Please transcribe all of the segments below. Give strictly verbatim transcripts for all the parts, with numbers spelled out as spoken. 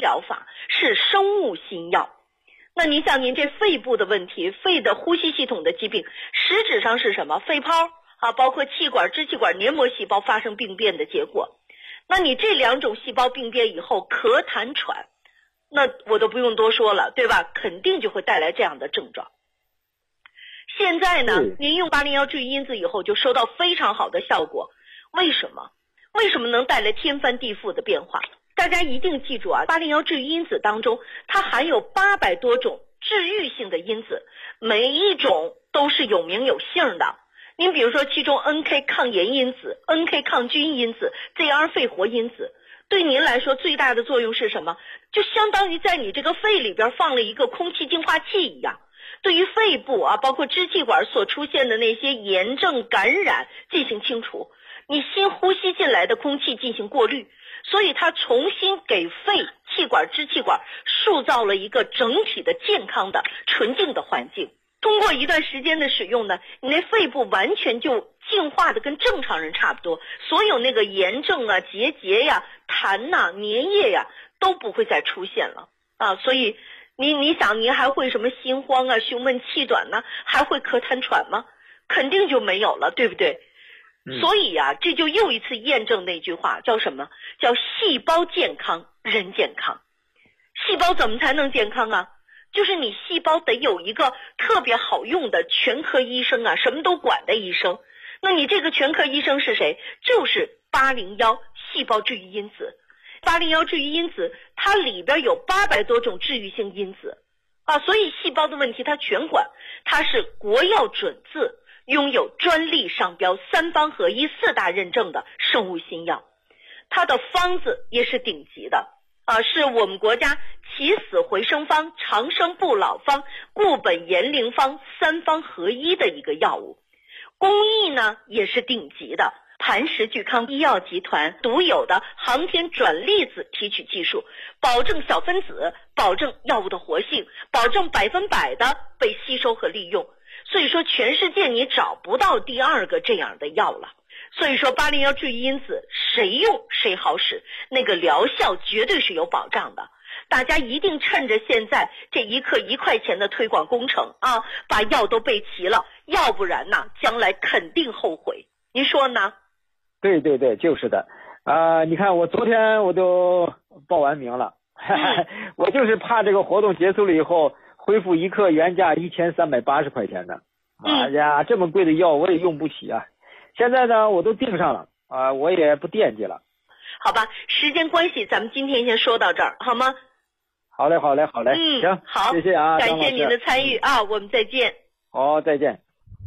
疗法，是生物新药。那你想您这肺部的问题，肺的呼吸系统的疾病，实质上是什么？肺泡啊，包括气管、支气管黏膜细胞发生病变的结果。那你这两种细胞病变以后，咳痰喘，那我都不用多说了，对吧？肯定就会带来这样的症状。现在呢，您用八零幺治愈因子以后就收到非常好的效果。为什么？为什么能带来天翻地覆的变化？大家一定记住啊，八零幺治愈因子当中，它含有八百多种治愈性的因子，每一种都是有名有姓的。您比如说，其中 N K 抗炎因子、N K 抗菌因子、Z R 肺活因子，对您来说最大的作用是什么？就相当于在你这个肺里边放了一个空气净化器一样，对于肺部啊，包括支气管所出现的那些炎症感染进行清除，你新呼吸进来的空气进行过滤，所以它重新给肺、气管、支气管塑造了一个整体的健康的纯净的环境。通过一段时间的使用呢，你那肺部完全就净化的跟正常人差不多，所有那个炎症啊、结节呀、痰呐、粘液呀都不会再出现了啊。所以你你想，您还会什么心慌啊、胸闷气短呢？还会咳痰喘吗？肯定就没有了，对不对？嗯、所以啊，这就又一次验证那句话，叫什么？叫细胞健康，人健康。细胞怎么才能健康啊？就是你细胞得有一个特别好用的全科医生啊，什么都管的医生。那你这个全科医生是谁？就是八零幺细胞治愈因子。八零幺治愈因子它里边有八百多种治愈性因子啊，所以细胞的问题它全管。它是国药准字，拥有专利商标、三方合一、四大认证的生物新药。它的方子也是顶级的啊，是我们国家起死回生方、长生不老方、固本延龄方三方合一的一个药物。工艺呢也是顶级的，磐石聚康医药集团独有的航天转粒子提取技术，保证小分子，保证药物的活性，保证百分百的被吸收和利用。所以说全世界你找不到第二个这样的药了。所以说八零幺治愈因子谁用谁好使，那个疗效绝对是有保障的。大家一定趁着现在这一克一块钱的推广工程啊，把药都备齐了，要不然呢将来肯定后悔。您说呢？ 对对对，就是的啊、呃！你看我昨天我都报完名了，嗯、我就是怕这个活动结束了以后恢复一克原价一千三百八十块钱的。哎呀，这么贵的药我也用不起啊！现在呢，我都订上了啊、呃，我也不惦记了。 好吧，时间关系，咱们今天先说到这儿，好吗？ 好嘞，好嘞，好嘞。 嗯， 行， 好， 谢谢啊， 感谢您的参与啊，我们再见。 好，再见。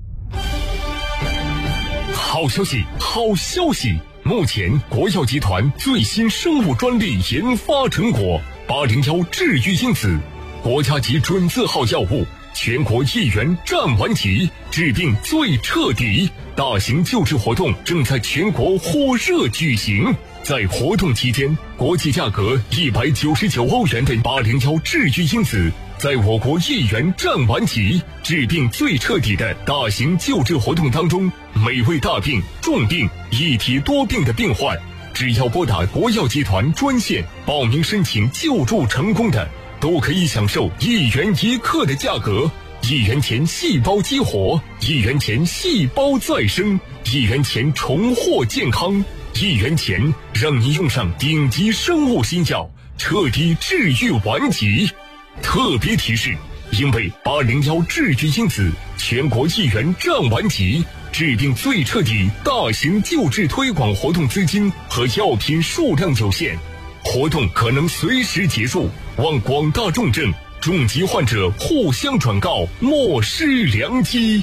好消息，好消息！目前国药集团最新生物专利研发成果八零幺治愈因子，国家级准字号药物。全国一元占完级，治病最彻底。大型救治活动正在全国火热举行。在活动期间，国际价格一百九十九欧元的八零幺治愈因子，在我国一元占完级，治病最彻底的大型救治活动当中，每位大病、重病、一体多病的病患，只要拨打国药集团专线报名申请救助成功的，都可以享受一元一克的价格，一元钱细胞激活，一元钱细胞再生，一元钱重获健康，一元钱让你用上顶级生物新药，彻底治愈顽疾。特别提示，因为八零幺治愈因子全国一元占完级，治病最彻底大型救治推广活动资金和药品数量有限，活动可能随时结束，望广大重症、重疾患者互相转告，莫失良机。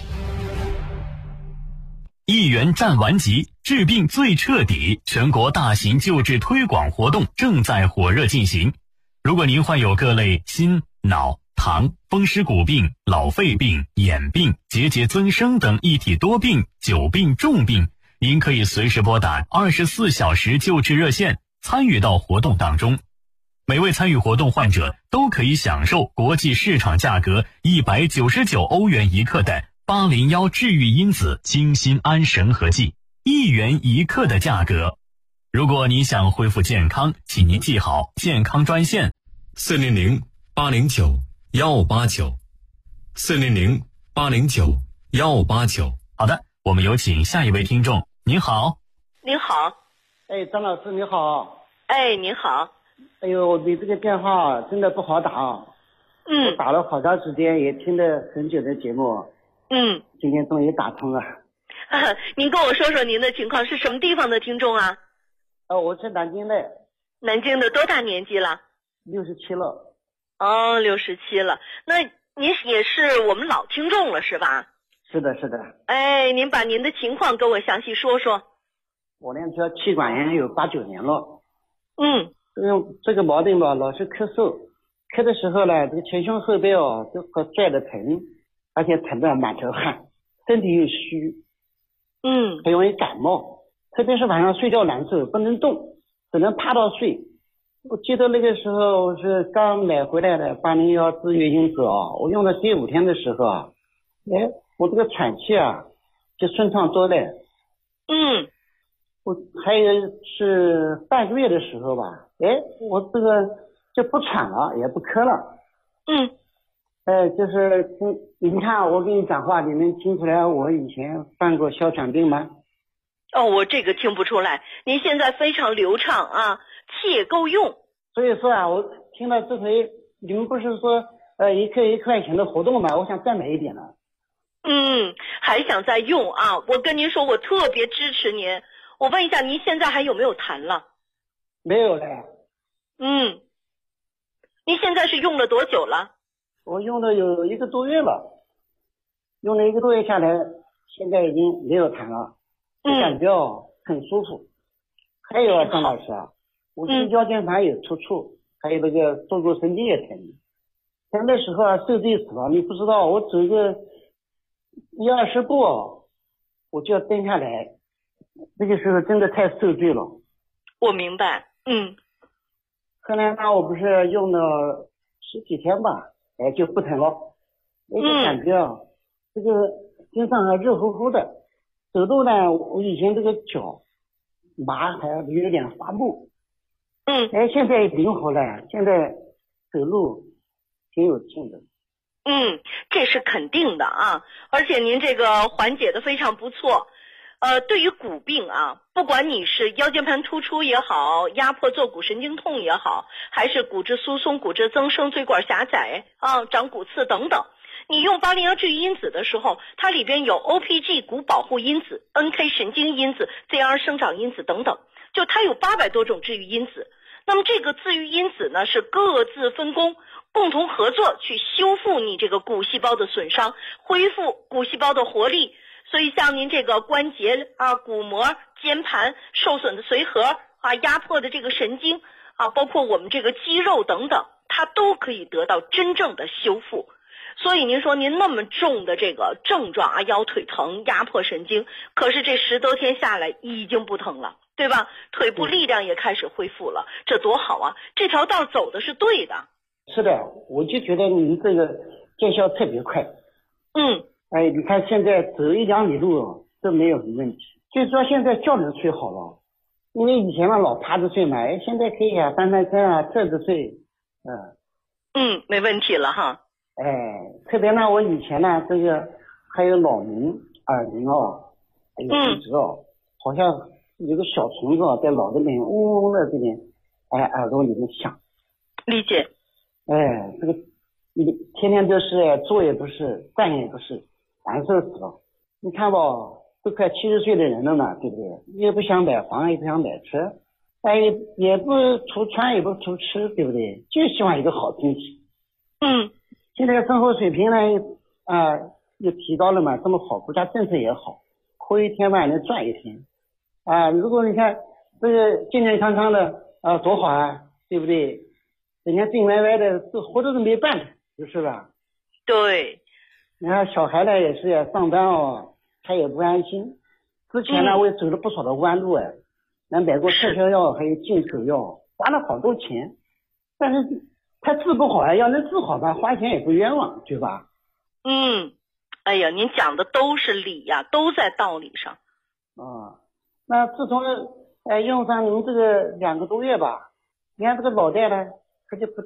一元占完级，治病最彻底，全国大型救治推广活动正在火热进行。如果您患有各类心、脑、糖、风湿骨病、老肺病、眼病、结节增生等一体多病、久病重病，您可以随时拨打二十四小时救治热线，参与到活动当中。每位参与活动患者都可以享受国际市场价格一百九十九欧元一克的八零幺治愈因子清心安神合剂，一元一克的价格。如果你想恢复健康，请您记好健康专线四零零八零九幺八九，四零零八零九幺八九。 好的，我们有请下一位听众。您好。 您好。 哎，张老师你好。 哎，您好。 哎呦，你这个电话真的不好打。 嗯。 我打了好长时间，也听了很久的节目。 嗯。 今天终于打通了。 啊，您跟我说说您的情况，是什么地方的听众啊？ 哦，我是南京的。 南京的，多大年纪了？ 六十七了。 哦，六十七了。那您也是我们老听众了是吧？ 是的，是的。 哎，您把您的情况跟我详细说说。 我呢，这气管炎有八九年了。 嗯。 这个这个毛病吧，老是咳嗽，咳的时候呢，这个前胸后背哦都和拽得疼，而且疼得满头汗，身体又虚。 嗯。 很容易感冒，特别是晚上睡觉难受，不能动，只能趴到睡。我记得那个时候是刚买回来的八零幺治愈因子啊，我用了第五天的时候啊，哎，我这个喘气啊就顺畅多了。 嗯。 我还有是半个月的时候吧，哎，我这个就不喘了，也不咳了。 嗯。 哎，就是听你看我跟你讲话，你能听出来我以前犯过哮喘病吗？ 哦，我这个听不出来，您现在非常流畅啊，气也够用。 所以说啊，我听了这回你们不是说呃一克一块钱的活动吗？我想再买一点了。 嗯，还想再用啊？我跟您说，我特别支持您。我问一下，您现在还有没有痰了？ 没有嘞。 嗯，您现在是用了多久了？ 我用了有一个多月了，用了一个多月下来，现在已经没有痰了，就感觉哦、嗯、很舒服。还有啊，张老师啊，我这个腰间盘有突出，嗯、还有那个坐骨神经也疼。但那时候啊，受罪死了，你不知道，我走个一二十步，我就要蹲下来，那个时候真的太受罪了。 我明白，嗯。 后来呢，我不是用了十几天吧，哎，就不疼了。我就感觉啊，嗯、这个身上还热乎乎的，走路呢，我以前这个脚麻还有点发木。 嗯。 哎，现在灵活了，现在走路挺有劲的。 嗯，这是肯定的啊，而且您这个缓解的非常不错。呃，对于骨病啊，不管你是腰间盘突出也好，压迫坐骨神经痛也好，还是骨质疏松、骨质增生、椎管狭窄啊、长骨刺等等，你用八零幺治愈因子的时候，它里边有 O P G 骨保护因子、N K 神经因子、Z R 生长因子等等，就它有八百多种治愈因子。那么这个治愈因子呢，是各自分工，共同合作去修复你这个骨细胞的损伤，恢复骨细胞的活力。所以像您这个关节啊、骨膜、肩盘受损的髓核啊、压迫的这个神经啊，包括我们这个肌肉等等，它都可以得到真正的修复。所以您说您那么重的这个症状啊，腰腿疼、压迫神经，可是这十多天下来已经不疼了，对吧？腿部力量也开始恢复了，这多好啊！这条道走的是对的。 是的，我就觉得你这个见效特别快。 嗯。 哎，你看现在走一两里路都没有什么问题，就是说现在觉能睡好了，因为以前嘛老趴着睡嘛，哎，现在可以啊，翻翻身啊，侧着睡，嗯。 嗯，没问题了哈。 哎，特别呢，我以前呢，这个还有脑鸣、耳鸣哦，还有鼻子哦，嗯、好像有个小虫子哦，在脑子里面嗡嗡的这边，哎，耳朵里面响。 理解。 哎，这个你天天都是坐也不是，站也不是。难受死了，你看吧，都快七十岁的人了呢，对不对？也不想买房，也不想买车，哎，也不图穿，也不图吃，对不对？就希望一个好身体。 嗯。 现在生活水平呢，啊、呃，又提高了嘛，这么好，国家政策也好，活一天万能赚一天，啊、呃，如果你看这个健健康康的啊、呃，多好啊，对不对？人家病歪歪的，这活着都没办法，就是吧？ 对。 你看小孩呢也是呀，上班哦，他也不安心。之前呢，我也走了不少的弯路哎，那、嗯、买过特效药，还有进口药，花了好多钱。但是他治不好呀，要能治好吧，花钱也不冤枉，对吧？ 嗯，哎呀，您讲的都是理呀，都在道理上。 啊，那自从哎用上您这个两个多月吧，你看这个脑袋呢，它就不